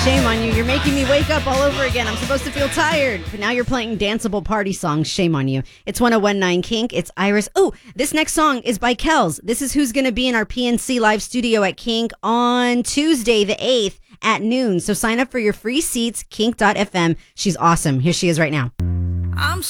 Shame on you. You're making me wake up all over again. I'm supposed to feel tired. But now you're playing danceable party songs. Shame on you. It's 101.9 Kink. It's Iris. Oh, this next song is by Kels. This is who's going to be in our PNC live studio at Kink on Tuesday, the 8th at noon. So sign up for your free seats, kink.fm. She's awesome. Here she is right now. I'm